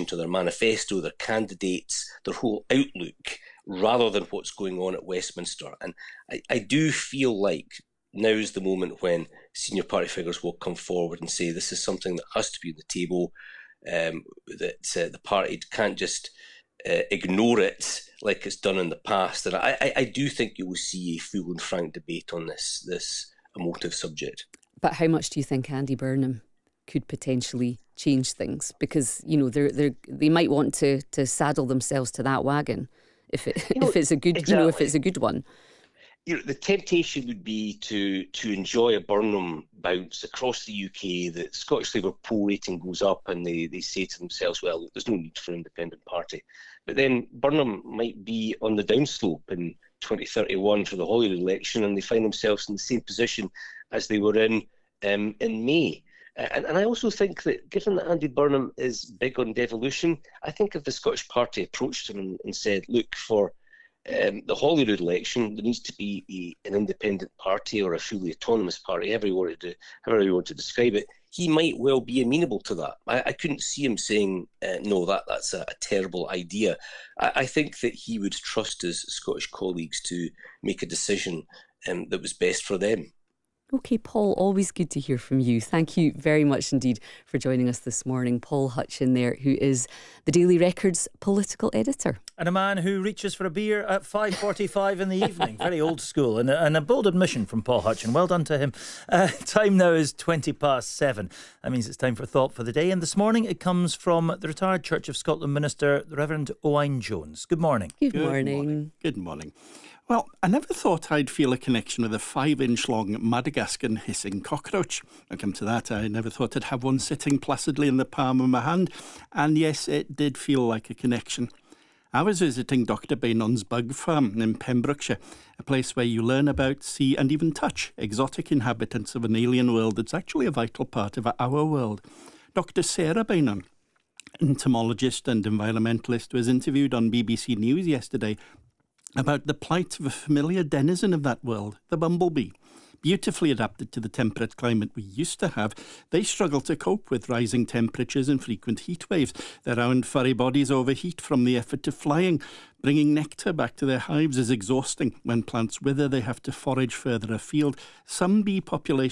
attention to their manifesto, their candidates, their whole outlook, rather than what's going on at Westminster. And I do feel like now's the moment when senior party figures will come forward and say this is something that has to be on the table, that the party can't just ignore it like it's done in the past. And I do think you will see a full and frank debate on this emotive subject. But how much do you think Andy Burnham could potentially change things? Because, you know, they might want to saddle themselves to that wagon if it's a good, exactly. if it's a good one. You know, the temptation would be to enjoy a Burnham bounce across the UK, that Scottish Labour poll rating goes up and they say to themselves, well, look, there's no need for an independent party. But then Burnham might be on the downslope in 2031 for the Holyrood election, and they find themselves in the same position as they were in May. And I also think that, given that Andy Burnham is big on devolution, I think if the Scottish Party approached him and said, look, for the Holyrood election, there needs to be an independent party or a fully autonomous party, however you want to describe it, he might well be amenable to that. I couldn't see him saying, no, that's a terrible idea. I think that he would trust his Scottish colleagues to make a decision that was best for them. OK, Paul, always good to hear from you. Thank you very much indeed for joining us this morning. Paul Hutchin there, who is the Daily Record's political editor. And a man who reaches for a beer at 5:45 in the evening. Very old school. And a bold admission from Paul Hutchin. Well done to him. Time now is 7:20. That means it's time for Thought for the Day. And this morning it comes from the retired Church of Scotland minister, the Reverend Owain Jones. Good morning. Good morning. Good morning. Well, I never thought I'd feel a connection with a 5-inch long Madagascan hissing cockroach. I'll come to that. I never thought I'd have one sitting placidly in the palm of my hand. And yes, it did feel like a connection. I was visiting Dr. Bainon's bug farm in Pembrokeshire, a place where you learn about, see and even touch exotic inhabitants of an alien world that's actually a vital part of our world. Dr. Sarah Bainon, entomologist and environmentalist, was interviewed on BBC News yesterday about the plight of a familiar denizen of that world, the bumblebee. Beautifully adapted to the temperate climate we used to have, they struggle to cope with rising temperatures and frequent heat waves. Their round furry bodies overheat from the effort of flying. Bringing nectar back to their hives is exhausting. When plants wither, they have to forage further afield. Some bee populations